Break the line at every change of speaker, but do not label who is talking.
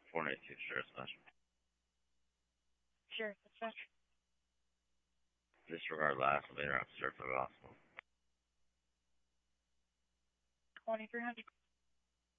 482 Sheriff Special.
Sheriff Special.
Disregard last elevator officer for the hospital.
2300.